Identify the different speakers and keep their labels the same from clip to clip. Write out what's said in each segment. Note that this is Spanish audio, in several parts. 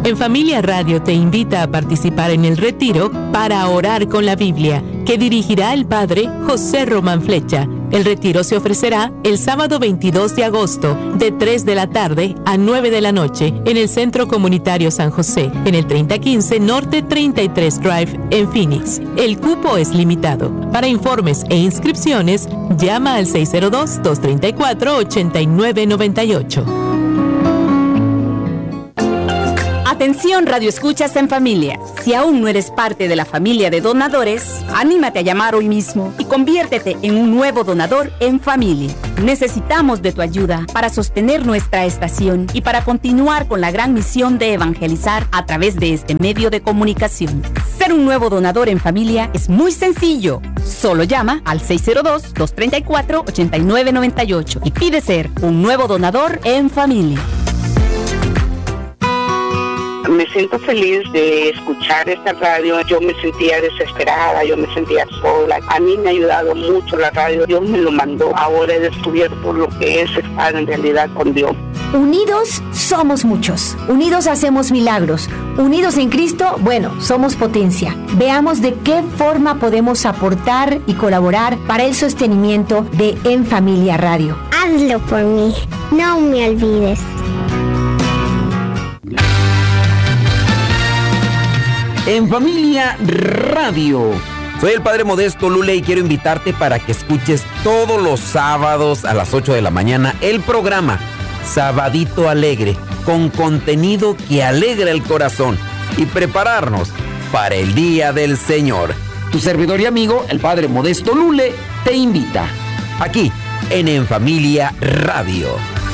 Speaker 1: En Familia Radio te invita a participar en el retiro para orar con la Biblia, que dirigirá el Padre José Román Flecha. El retiro se ofrecerá el sábado 22 de agosto, de 3 de la tarde a 9 de la noche, en el Centro Comunitario San José, en el 3015 Norte 33 Drive, en Phoenix. El cupo es limitado. Para informes e inscripciones, llama al 602-234-8998.
Speaker 2: Atención, Radio Escuchas en Familia. Si aún no eres parte de la familia de donadores, anímate a llamar hoy mismo y conviértete en un nuevo donador en familia. Necesitamos de tu ayuda para sostener nuestra estación y para continuar con la gran misión de evangelizar a través de este medio de comunicación. Ser un nuevo donador en familia es muy sencillo. Solo llama al 602-234-8998 y pide ser un nuevo donador en familia.
Speaker 3: Me siento feliz de escuchar esta radio. Yo me sentía desesperada, yo me sentía sola. A mí me ha ayudado mucho la radio. Dios me lo mandó. Ahora he descubierto lo que es estar en realidad con Dios.
Speaker 4: Unidos somos muchos. Unidos hacemos milagros. Unidos en Cristo, bueno, somos potencia. Veamos de qué forma podemos aportar y colaborar para el sostenimiento de En Familia Radio.
Speaker 5: Hazlo por mí. No me olvides.
Speaker 6: En Familia Radio. Soy el Padre Modesto Lule y quiero invitarte para que escuches todos los sábados a las 8 de la mañana el programa Sabadito Alegre, con contenido que alegra el corazón y prepararnos para el Día del Señor. Tu servidor y amigo, el Padre Modesto Lule, te invita aquí en Familia Radio.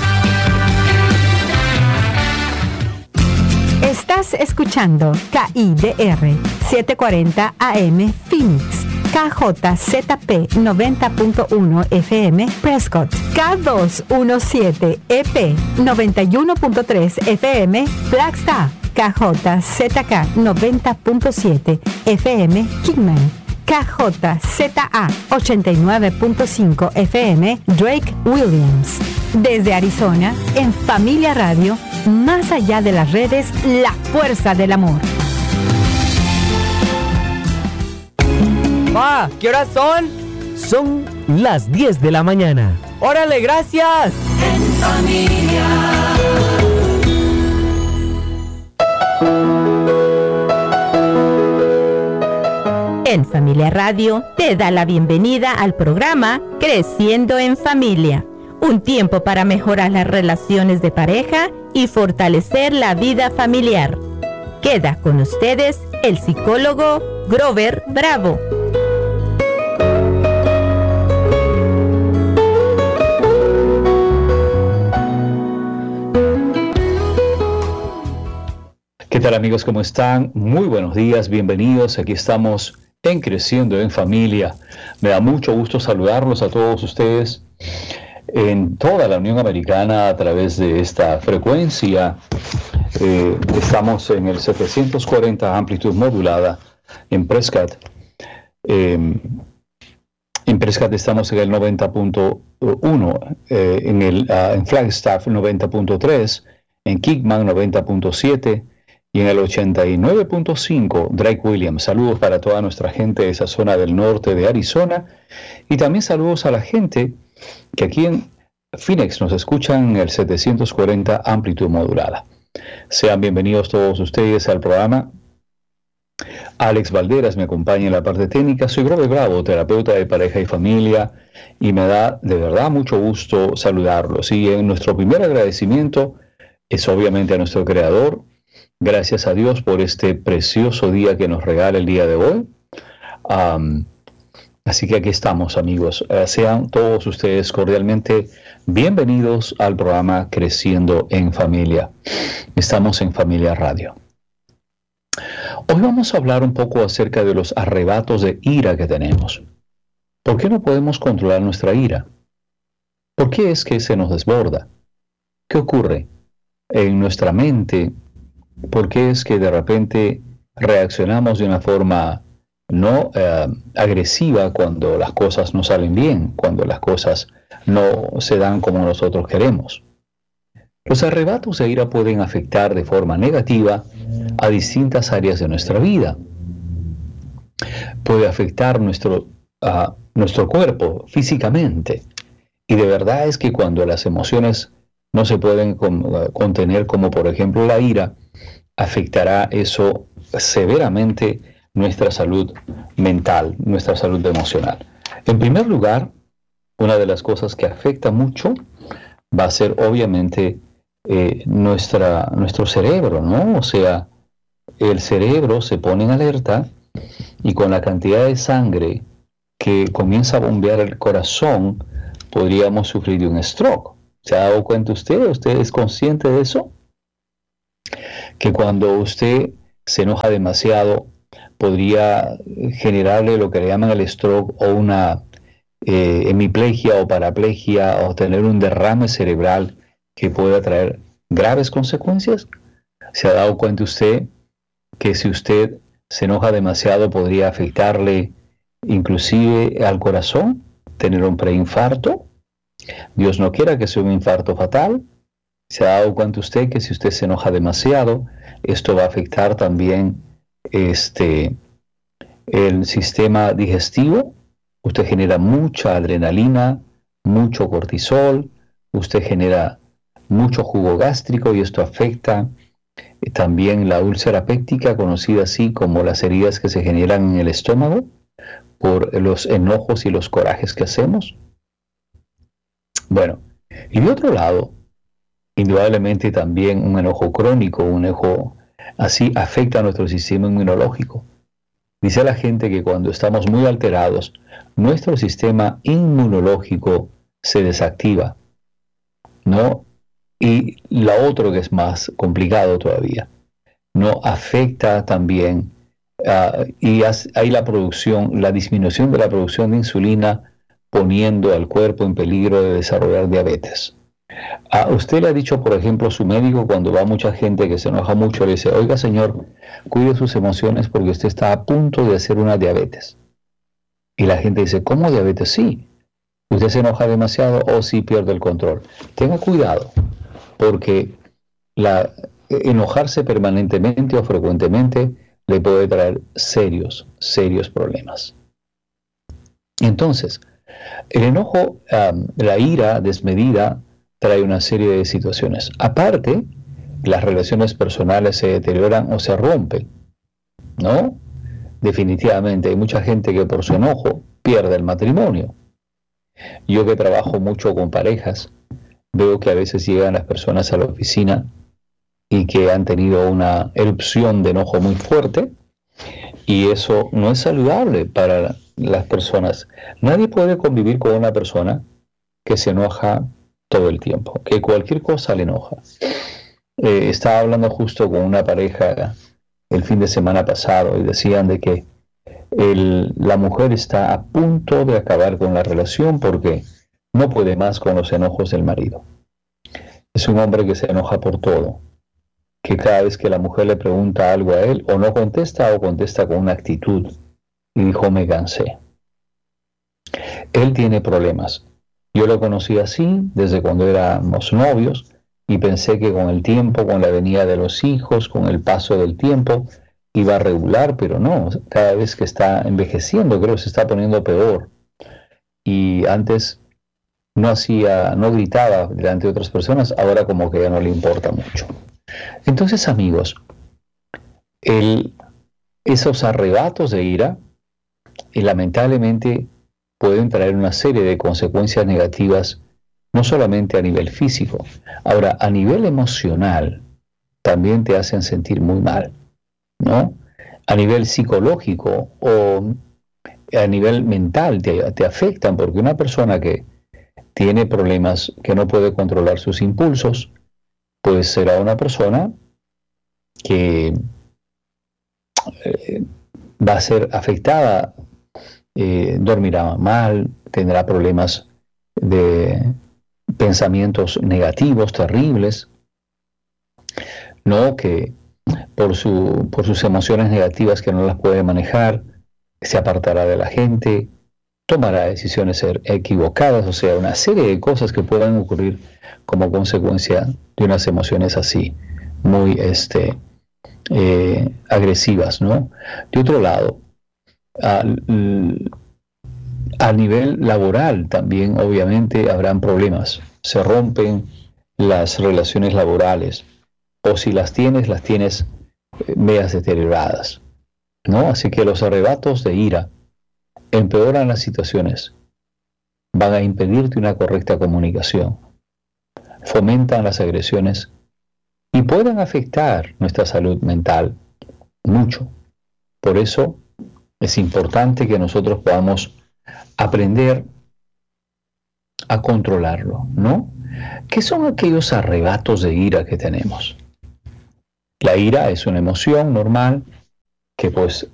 Speaker 7: Estás escuchando KIDR 740 AM Phoenix, KJZP 90.1 FM Prescott, K217 EP 91.3 FM Flagstaff, KJZK 90.7 FM Kingman, KJZA 89.5 FM Drake Williams. Desde Arizona, en Familia Radio, más allá de las redes, la fuerza del amor.
Speaker 8: Pa, ¿qué horas son?
Speaker 9: Son las 10 de la mañana.
Speaker 8: ¡Órale, gracias!
Speaker 10: En Familia.
Speaker 11: En Familia Radio te da la bienvenida al programa Creciendo en Familia. Un tiempo para mejorar las relaciones de pareja y fortalecer la vida familiar. Queda con ustedes el psicólogo Grover Bravo.
Speaker 12: ¿Qué tal, amigos? ¿Cómo están? Muy buenos días, bienvenidos. Aquí estamos en Creciendo en Familia. Me da mucho gusto saludarlos a todos ustedes en toda la Unión Americana a través de esta frecuencia. Estamos en el 740 amplitud modulada en Prescott. En Prescott estamos en el 90.1, en Flagstaff 90.3, en Kingman 90.7 y en el 89.5 Drake Williams. Saludos para toda nuestra gente de esa zona del norte de Arizona y también saludos a la gente que aquí en Phoenix nos escuchan en el 740 amplitud modulada. Sean bienvenidos todos ustedes al programa. Alex Valderas me acompaña en la parte técnica. Soy Grover Bravo, terapeuta de pareja y familia, y me da de verdad mucho gusto saludarlos. Y en nuestro primer agradecimiento es obviamente a nuestro Creador. Gracias a Dios por este precioso día que nos regala el día de hoy. Así que aquí estamos, amigos. Sean todos ustedes cordialmente bienvenidos al programa Creciendo en Familia. Estamos en Familia Radio. Hoy vamos a hablar un poco acerca de los arrebatos de ira que tenemos. ¿Por qué no podemos controlar nuestra ira? ¿Por qué es que se nos desborda? ¿Qué ocurre en nuestra mente? ¿Por qué es que de repente reaccionamos de una forma no agresiva cuando las cosas no salen bien, cuando las cosas no se dan como nosotros queremos? Los arrebatos de ira pueden afectar de forma negativa a distintas áreas de nuestra vida. Puede afectar nuestro cuerpo físicamente. Y de verdad es que cuando las emociones no se pueden contener, como por ejemplo la ira, afectará eso severamente nuestra salud mental, nuestra salud emocional. En primer lugar, una de las cosas que afecta mucho va a ser obviamente nuestro cerebro, ¿no? O sea, el cerebro se pone en alerta y con la cantidad de sangre que comienza a bombear el corazón, podríamos sufrir de un stroke. ¿Se ha dado cuenta usted? ¿Usted es consciente de eso? Que cuando usted se enoja demasiado, podría generarle lo que le llaman el stroke o una hemiplegia o paraplegia o tener un derrame cerebral que pueda traer graves consecuencias. ¿Se ha dado cuenta usted que si usted se enoja demasiado podría afectarle inclusive al corazón, tener un preinfarto? Dios no quiera que sea un infarto fatal. ¿Se ha dado cuenta usted que si usted se enoja demasiado, esto va a afectar también el sistema digestivo? Usted genera mucha adrenalina, mucho cortisol, usted genera mucho jugo gástrico y esto afecta también la úlcera péptica, conocida así como las heridas que se generan en el estómago por los enojos y los corajes que hacemos. Bueno, y de otro lado, indudablemente también un enojo crónico, un enojo así afecta a nuestro sistema inmunológico. Dice la gente que cuando estamos muy alterados, nuestro sistema inmunológico se desactiva, ¿no? Y la otra que es más complicado todavía, ¿no? Afecta también y hay la disminución de la producción de insulina, poniendo al cuerpo en peligro de desarrollar diabetes. ¿A usted le ha dicho, por ejemplo, su médico cuando va mucha gente que se enoja mucho, le dice, oiga señor, cuide sus emociones porque usted está a punto de hacer una diabetes? Y la gente dice, ¿cómo diabetes? Sí. ¿Usted se enoja demasiado o sí pierde el control? Tenga cuidado, porque enojarse permanentemente o frecuentemente le puede traer serios problemas. Entonces, el enojo, la ira desmedida, trae una serie de situaciones. Aparte, las relaciones personales se deterioran o se rompen, ¿no? Definitivamente, hay mucha gente que por su enojo pierde el matrimonio. Yo que trabajo mucho con parejas, veo que a veces llegan las personas a la oficina y que han tenido una erupción de enojo muy fuerte, y eso no es saludable para las personas. Nadie puede convivir con una persona que se enoja todo el tiempo, que cualquier cosa le enoja. Estaba hablando justo con una pareja el fin de semana pasado y decían de que la mujer está a punto de acabar con la relación porque no puede más con los enojos del marido. Es un hombre que se enoja por todo, que cada vez que la mujer le pregunta algo a él, o no contesta o contesta con una actitud. Y dijo, me cansé. Él tiene problemas. Yo lo conocí así desde cuando éramos novios y pensé que con el tiempo, con la venida de los hijos, con el paso del tiempo, iba a regular, pero no. Cada vez que está envejeciendo, creo que se está poniendo peor. Y antes no gritaba delante de otras personas, ahora como que ya no le importa mucho. Entonces, amigos, esos arrebatos de ira, lamentablemente, pueden traer una serie de consecuencias negativas, no solamente a nivel físico. Ahora, a nivel emocional, también te hacen sentir muy mal, ¿no? A nivel psicológico o a nivel mental te afectan, porque una persona que tiene problemas, que no puede controlar sus impulsos, pues será una persona que va a ser afectada, dormirá mal, tendrá problemas de pensamientos negativos, terribles, ¿no? Que por sus emociones negativas que no las puede manejar, se apartará de la gente, tomará decisiones equivocadas, o sea, una serie de cosas que puedan ocurrir como consecuencia de unas emociones así, muy agresivas, ¿no? De otro lado, a nivel laboral también obviamente habrán problemas. Se rompen las relaciones laborales, o si las tienes medias deterioradas, ¿no? Así que los arrebatos de ira empeoran las situaciones, van a impedirte una correcta comunicación, fomentan las agresiones y pueden afectar nuestra salud mental mucho. Por eso es importante que nosotros podamos aprender a controlarlo, ¿no? ¿Qué son aquellos arrebatos de ira que tenemos? La ira es una emoción normal que pues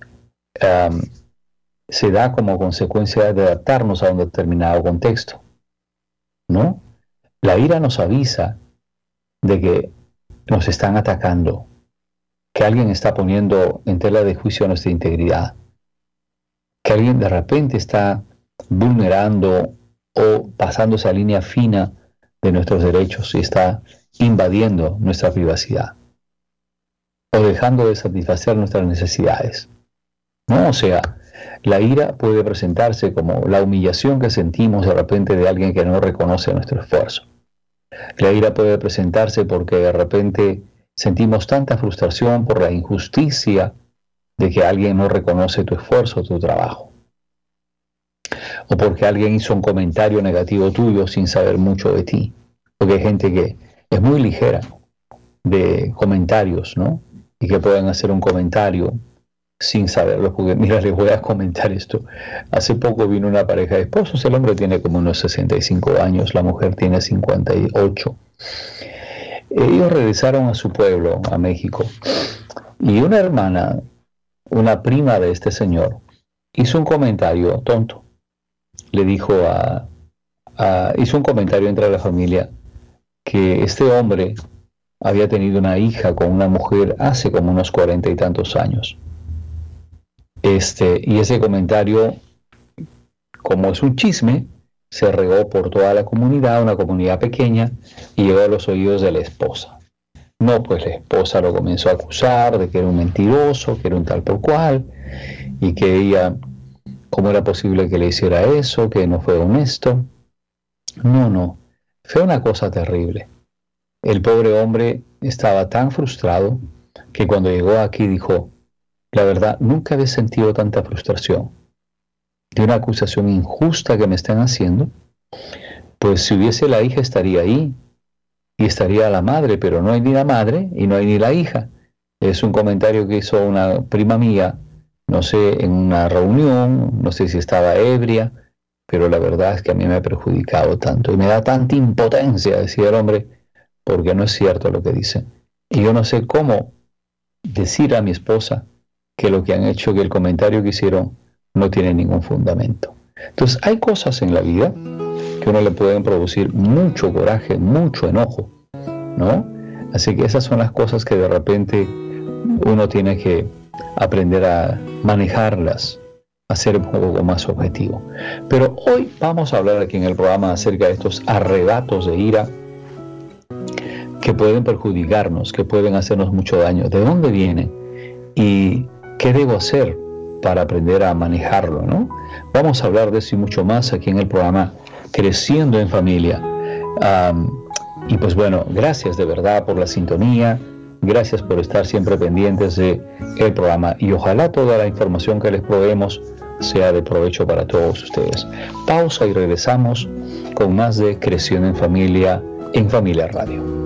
Speaker 12: se da como consecuencia de adaptarnos a un determinado contexto, ¿no? La ira nos avisa de que nos están atacando, que alguien está poniendo en tela de juicio nuestra integridad, que alguien de repente está vulnerando o pasando esa línea fina de nuestros derechos y está invadiendo nuestra privacidad o dejando de satisfacer nuestras necesidades, ¿no? O sea, la ira puede presentarse como la humillación que sentimos de repente de alguien que no reconoce nuestro esfuerzo. La ira puede presentarse porque de repente sentimos tanta frustración por la injusticia de que alguien no reconoce tu esfuerzo, tu trabajo. O porque alguien hizo un comentario negativo tuyo sin saber mucho de ti. Porque hay gente que es muy ligera de comentarios, ¿no? Y que pueden hacer un comentario sin saberlo. Porque mira, les voy a comentar esto. Hace poco vino una pareja de esposos. El hombre tiene como unos 65 años, la mujer tiene 58. Ellos regresaron a su pueblo, a México. Y una hermana, una prima de este señor, hizo un comentario tonto. Le dijo hizo un comentario entre la familia que este hombre había tenido una hija con una mujer hace como unos 40 y tantos años. Y ese comentario, como es un chisme, se regó por toda la comunidad, una comunidad pequeña, y llegó a los oídos de la esposa. No, pues la esposa lo comenzó a acusar de que era un mentiroso, que era un tal por cual, y que ella, ¿cómo era posible que le hiciera eso? Que no fue honesto. No, fue una cosa terrible. El pobre hombre estaba tan frustrado que cuando llegó aquí dijo, la verdad, nunca había sentido tanta frustración de una acusación injusta que me están haciendo. Pues si hubiese la hija estaría ahí y estaría la madre, pero no hay ni la madre y no hay ni la hija. Es un comentario que hizo una prima mía, no sé, en una reunión, no sé si estaba ebria, pero la verdad es que a mí me ha perjudicado tanto y me da tanta impotencia, decía el hombre, porque no es cierto lo que dice. Y yo no sé cómo decir a mi esposa que lo que han hecho, que el comentario que hicieron no tiene ningún fundamento. Entonces hay cosas en la vida que a uno le pueden producir mucho coraje, mucho enojo, ¿no? Así que esas son las cosas que de repente uno tiene que aprender a manejarlas, a ser un poco más objetivo. Pero hoy vamos a hablar aquí en el programa acerca de estos arrebatos de ira que pueden perjudicarnos, que pueden hacernos mucho daño. ¿De dónde vienen? ¿Y qué debo hacer para aprender a manejarlo, ¿no? Vamos a hablar de eso y mucho más aquí en el programa Creciendo en Familia. Y pues bueno, gracias de verdad por la sintonía, gracias por estar siempre pendientes del programa y ojalá toda la información que les proveemos sea de provecho para todos ustedes. Pausa y regresamos con más de Creciendo en Familia Radio.